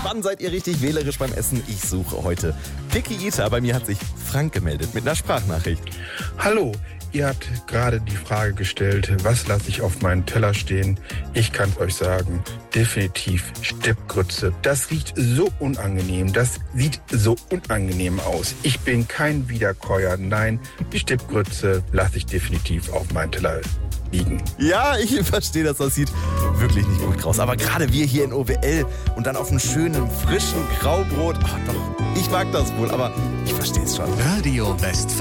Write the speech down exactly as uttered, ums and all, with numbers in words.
Wann seid ihr richtig wählerisch beim Essen? Ich suche heute Picky Eater. Bei mir hat sich Frank gemeldet mit einer Sprachnachricht. Hallo, ihr habt gerade die Frage gestellt, was lasse ich auf meinen Teller stehen? Ich kann euch sagen, definitiv Stippgrütze. Das riecht so unangenehm, das sieht so unangenehm aus. Ich bin kein Wiederkäuer, nein, die Stippgrütze lasse ich definitiv auf meinen Teller liegen. Ja, ich verstehe das, das sieht wirklich nicht gut raus. Aber gerade wir hier in O W L und dann auf einem schönen, frischen Graubrot, ach doch, ich mag das wohl, aber ich verstehe es schon. Radio West.